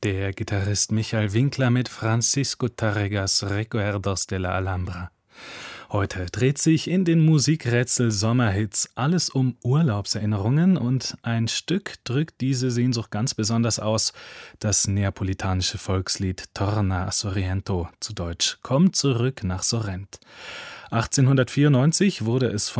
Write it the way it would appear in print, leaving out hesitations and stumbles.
Der Gitarrist Michael Winkler mit Francisco Tárregas Recuerdos de la Alhambra. Heute dreht sich in den Musikrätsel Sommerhits alles um Urlaubserinnerungen und ein Stück drückt diese Sehnsucht ganz besonders aus, das neapolitanische Volkslied Torna a Sorrento, zu Deutsch Komm zurück nach Sorrent. 1894 wurde es